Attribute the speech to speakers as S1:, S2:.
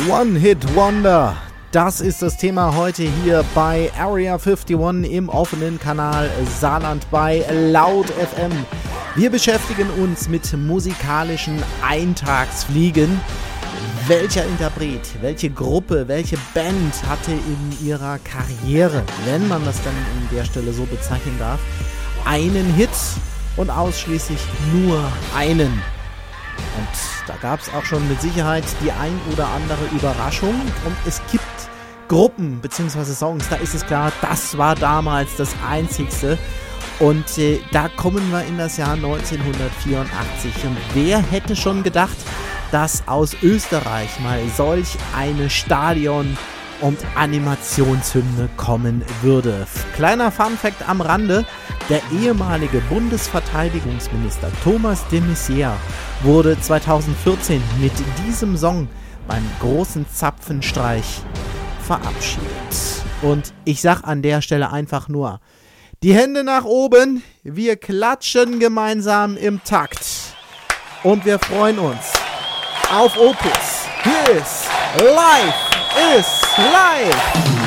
S1: One-Hit-Wonder. Das ist das Thema heute hier bei Area 51 im offenen Kanal Saarland bei Laut FM. Wir beschäftigen uns mit musikalischen Eintagsfliegen. Welcher Interpret, welche Gruppe, welche Band hatte in ihrer Karriere, wenn man das dann an der Stelle so bezeichnen darf, einen Hit und ausschließlich nur einen? Und da gab es auch schon mit Sicherheit die ein oder andere Überraschung. Und es gibt Gruppen bzw. Songs, da ist es klar, das war damals das Einzigste. Und da kommen wir in das Jahr 1984. Und wer hätte schon gedacht, dass aus Österreich mal solch eine Stadion- und Animationshymne kommen würde. Kleiner Funfact am Rande: Der ehemalige Bundesverteidigungsminister Thomas de Maizière wurde 2014 mit diesem Song beim großen Zapfenstreich verabschiedet. Und ich sag an der Stelle einfach nur: Die Hände nach oben, wir klatschen gemeinsam im Takt. Und wir freuen uns auf Opus. Hier ist Live is Life.